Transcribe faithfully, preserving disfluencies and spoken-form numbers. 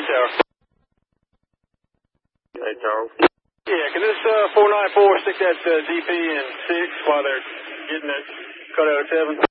Tower. Hey, Charles. Yeah, can this uh, four nine four stick that uh, D P in six while they're getting that cut out of seven?